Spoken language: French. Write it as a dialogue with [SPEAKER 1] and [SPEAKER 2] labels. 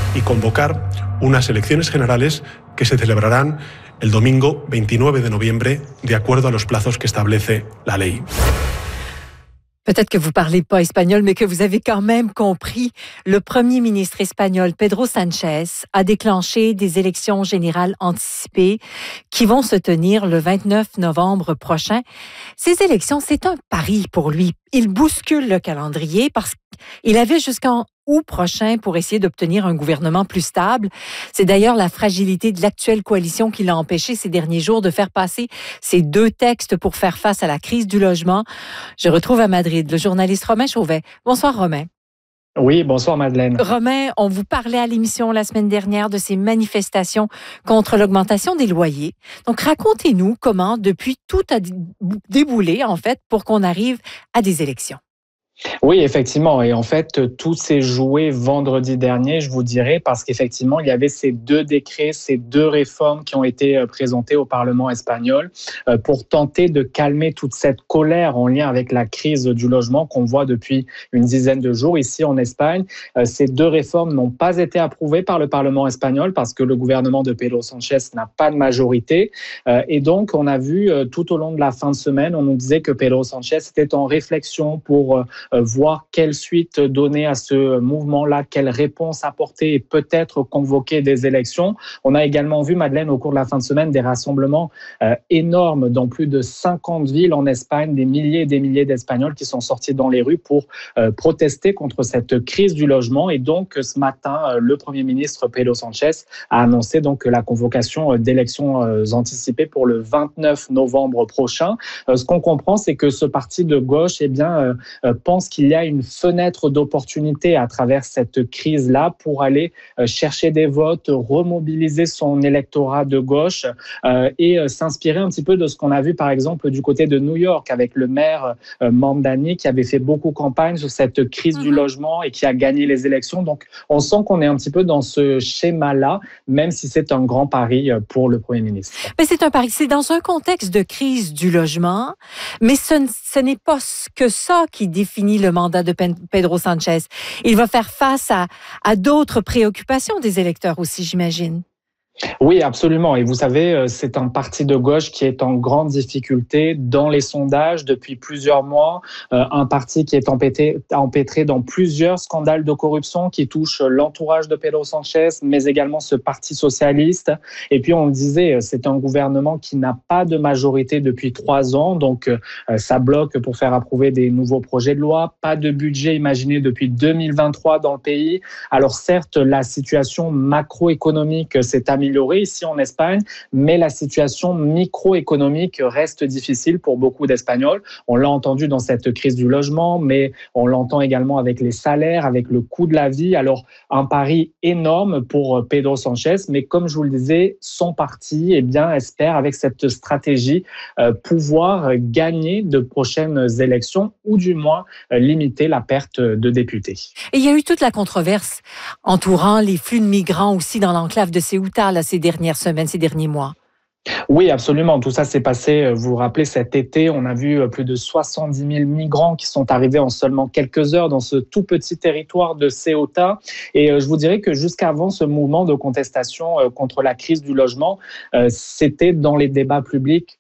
[SPEAKER 1] y convocar unas elecciones generales que se celebrarán el domingo 29 de noviembre, de acuerdo a los plazos que establece la ley.
[SPEAKER 2] Peut-être que vous ne parlez pas espagnol, mais que vous avez quand même compris. Le premier ministre espagnol, Pedro Sánchez, a déclenché des élections générales anticipées qui vont se tenir le 29 novembre prochain. Ces élections, c'est un pari pour lui. Il bouscule le calendrier parce qu'il avait jusqu'en août prochain pour essayer d'obtenir un gouvernement plus stable. C'est d'ailleurs la fragilité de l'actuelle coalition qui l'a empêché ces derniers jours de faire passer ces deux textes pour faire face à la crise du logement. Je retrouve à Madrid le journaliste Romain Chauvet. Bonsoir Romain.
[SPEAKER 3] Oui, bonsoir Madeleine.
[SPEAKER 2] Romain, on vous parlait à l'émission la semaine dernière de ces manifestations contre l'augmentation des loyers. Donc racontez-nous comment depuis tout a déboulé en fait pour qu'on arrive à des élections.
[SPEAKER 3] Oui, effectivement. Et en fait, tout s'est joué vendredi dernier, je vous dirais, parce qu'effectivement, il y avait ces deux décrets, ces deux réformes qui ont été présentées au Parlement espagnol pour tenter de calmer toute cette colère en lien avec la crise du logement qu'on voit depuis une dizaine de jours ici en Espagne. Ces deux réformes n'ont pas été approuvées par le Parlement espagnol parce que le gouvernement de Pedro Sánchez n'a pas de majorité. Et donc, on a vu tout au long de la fin de semaine, on nous disait que Pedro Sánchez était en réflexion pour voir quelle suite donner à ce mouvement-là, quelle réponse apporter et peut-être convoquer des élections. On a également vu, Madeleine, au cours de la fin de semaine, des rassemblements énormes dans plus de 50 villes en Espagne, des milliers et des milliers d'Espagnols qui sont sortis dans les rues pour protester contre cette crise du logement. Et donc, ce matin, le Premier ministre Pedro Sánchez a annoncé donc la convocation d'élections anticipées pour le 29 novembre prochain. Ce qu'on comprend, c'est que ce parti de gauche pense qu'il y a une fenêtre d'opportunité à travers cette crise-là pour aller chercher des votes, remobiliser son électorat de gauche et s'inspirer un petit peu de ce qu'on a vu par exemple du côté de New York avec le maire Mamdani qui avait fait beaucoup campagne sur cette crise du logement et qui a gagné les élections. Donc on sent qu'on est un petit peu dans ce schéma-là, même si c'est un grand pari pour le Premier ministre.
[SPEAKER 2] Mais c'est un pari, c'est dans un contexte de crise du logement, mais ce n'est pas que ça qui définit le mandat de Pedro Sánchez. Il va faire face à d'autres préoccupations des électeurs aussi, j'imagine.
[SPEAKER 3] Oui, absolument. Et vous savez, c'est un parti de gauche qui est en grande difficulté dans les sondages depuis plusieurs mois. Un parti qui est empêtré dans plusieurs scandales de corruption qui touchent l'entourage de Pedro Sánchez, mais également ce parti socialiste. Et puis, on le disait, c'est un gouvernement qui n'a pas de majorité depuis 3 ans. Donc, ça bloque pour faire approuver des nouveaux projets de loi. Pas de budget imaginé depuis 2023 dans le pays. Alors, certes, la situation macroéconomique s'est améliorée ici en Espagne, mais la situation microéconomique reste difficile pour beaucoup d'Espagnols. On l'a entendu dans cette crise du logement, mais on l'entend également avec les salaires, avec le coût de la vie. Alors, un pari énorme pour Pedro Sánchez, mais comme je vous le disais, son parti espère, avec cette stratégie, pouvoir gagner de prochaines élections ou du moins limiter la perte de députés.
[SPEAKER 2] Et il y a eu toute la controverse entourant les flux de migrants aussi dans l'enclave de Ceuta ces dernières semaines, ces derniers mois.
[SPEAKER 3] Oui, absolument. Tout ça s'est passé, vous vous rappelez, cet été. On a vu plus de 70 000 migrants qui sont arrivés en seulement quelques heures dans ce tout petit territoire de Ceuta. Et je vous dirais que jusqu'avant ce mouvement de contestation contre la crise du logement, c'était dans les débats publics